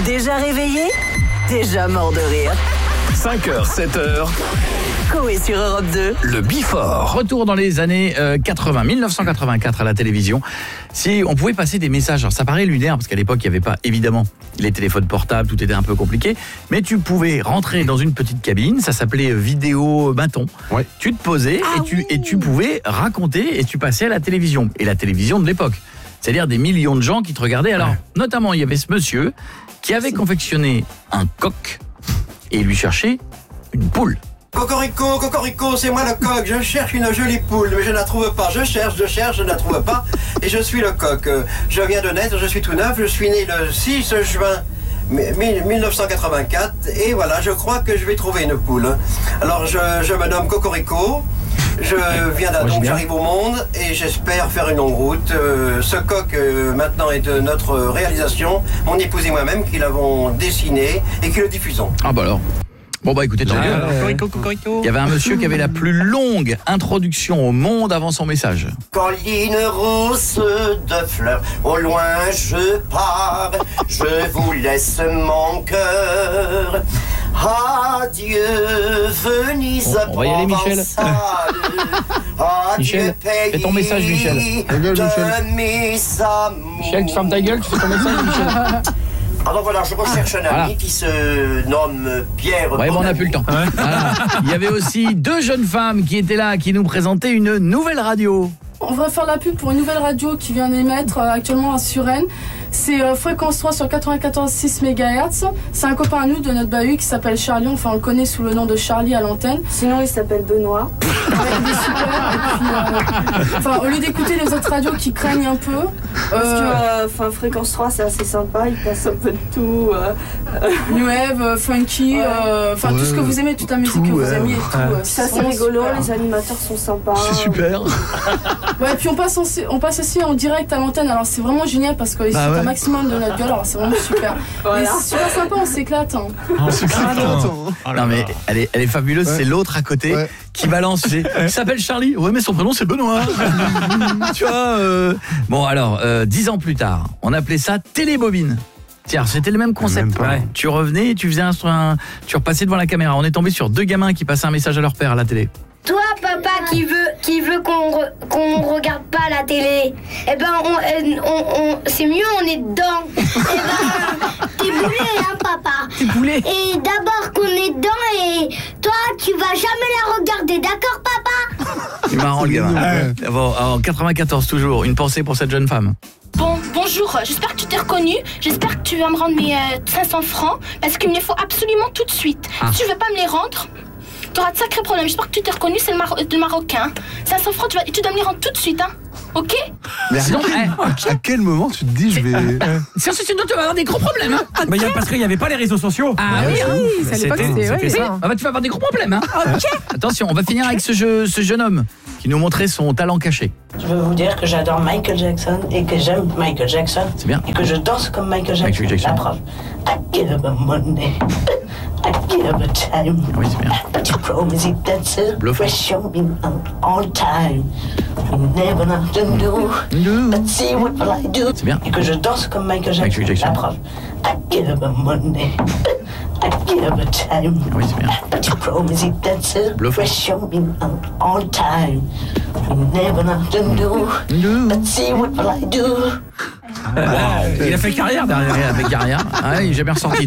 Déjà réveillé? Déjà mort de rire. 5h, 7h. Coé sur Europe 2. Le Before. Retour dans les années 80, 1984 à la télévision. Si on pouvait passer des messages, alors ça paraît lunaire parce qu'à l'époque il n'y avait pas évidemment les téléphones portables, tout était un peu compliqué, mais tu pouvais rentrer dans une petite cabine, ça s'appelait vidéo bâton. Ouais. Tu te posais et tu pouvais raconter et tu passais à la télévision. Et la télévision de l'époque. C'est-à-dire des millions de gens qui te regardaient. Alors, notamment, il y avait ce monsieur qui avait confectionné un coq et il lui cherchait une poule. Cocorico, cocorico, c'est moi le coq, je cherche une jolie poule, mais je ne la trouve pas, je cherche, je ne la trouve pas, et je suis le coq. Je viens de naître, je suis tout neuf, je suis né le 6 juin 1984, et voilà, je crois que je vais trouver une poule. Alors je me nomme Cocorico, je viens d'Adam, j'arrive au monde, et j'espère faire une longue route. Ce coq, maintenant, est de notre réalisation, mon épouse et moi-même, qui l'avons dessiné, et qui le diffusons. Ah bah alors. Bon bah écoutez, tant mieux. Il y avait un monsieur qui avait la plus longue introduction au monde avant son message. Colline rousse de fleurs, au loin je pars, je vous laisse mon cœur. Adieu, Venise on va y aller, Michel. Michel, fais ton message, Michel. Ta gueule, Michel. Michel, tu fermes ta gueule, tu fais ton message, Michel. Alors voilà, je recherche un ami qui se nomme Pierre. Ouais, bon, on n'a plus le temps. Voilà. Il y avait aussi deux jeunes femmes qui étaient là, qui nous présentaient une nouvelle radio. On va faire la pub pour une nouvelle radio qui vient d'émettre actuellement sur Rennes. C'est Fréquence 3 sur 94,6 MHz. C'est un copain à nous de notre bahut qui s'appelle Charlie. Enfin, on le connaît sous le nom de Charlie à l'antenne. Sinon, il s'appelle Benoît. Ouais, il est super. Et puis, au lieu d'écouter les autres radios qui craignent un peu... Parce que Fréquence 3, c'est assez sympa. Il passe un peu de tout. New Wave, funky, tout ce que vous aimez, toute la musique que vous aimez et tout. Ça, c'est rigolo. Super. Les animateurs sont sympas. C'est super. Ouais, et puis on passe aussi en direct à l'antenne. Alors c'est vraiment génial parce qu'ils sont un maximum de notre gueule. Alors c'est vraiment super. Voilà. C'est super sympa, on s'éclate. On s'éclate. Non mais elle est fabuleuse. C'est l'autre à côté qui balance. Il s'appelle Charlie. Ouais, mais son prénom c'est Benoît. Tu vois. Bon alors, 10 ans plus tard, on appelait ça télébobine. Tiens, c'était le même concept. Tu revenais, tu faisais tu repassais devant la caméra. On est tombé sur deux gamins qui passaient un message à leur père à la télé. Toi, papa, qui veut qu'on regarde pas la télé, eh ben, c'est mieux, on est dedans. Eh ben, t'es boulé, hein, papa. T'es boulé. Et d'abord qu'on est dedans et toi, tu vas jamais la regarder, d'accord, papa? C'est marrant, le gamin. Bon, en 94, toujours, une pensée pour cette jeune femme. Bonjour, j'espère que tu t'es reconnu. J'espère que tu vas me rendre mes 500 francs parce qu'il me les faut absolument tout de suite. Si tu veux pas me les rendre, tu auras de sacrés problèmes. J'espère que tu t'es reconnu, c'est le Marocain. 500 francs, tu dois me les rendre tout de suite, hein. Ok? Mais à quel moment tu te dis je vais... Sinon tu vas avoir des gros problèmes, hein. Mais parce qu'il n'y avait pas les réseaux sociaux. Ah oui, à l'époque c'était ça. Tu vas avoir des gros problèmes, hein. Ok. Attention, on va finir avec ce jeune homme qui nous montrait son talent caché. Je veux vous dire que j'adore Michael Jackson et que j'aime Michael Jackson. C'est bien. Et que je danse comme Michael Jackson. La preuve. I give him a money. I give him a time. Oui, c'est bien. But you promise it, that's it. Show me all time. Never know to do. But see what will I do. C'est bien. Et que je danse comme Michael Jackson. La preuve. I give him a money. I give him a time. Oui, c'est bien. But you promise it, that's it. Show me all time. Never know to do. But see what will I do. Il a fait carrière derrière. Il a fait carrière. Ah, il est jamais ressorti.